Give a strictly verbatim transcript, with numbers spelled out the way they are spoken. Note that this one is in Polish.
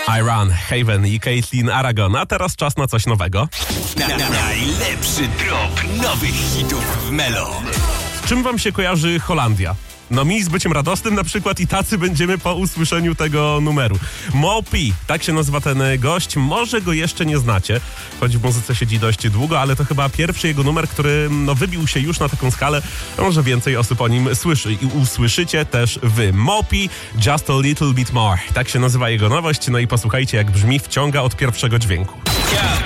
Iran, Haven i Caitlin Aragon. A teraz czas na coś nowego. Na, na, najlepszy drop nowych hitów w Melo. Czym wam się kojarzy Holandia? No mi z byciem radosnym na przykład i tacy będziemy po usłyszeniu tego numeru. Mopi, tak się nazywa ten gość, może go jeszcze nie znacie, choć w muzyce siedzi dość długo, ale to chyba pierwszy jego numer, który no, wybił się już na taką skalę, a może więcej osób o nim słyszy i usłyszycie też wy. Mopi, Just a Little Bit More, tak się nazywa jego nowość, no i posłuchajcie jak brzmi, wciąga od pierwszego dźwięku. Yeah.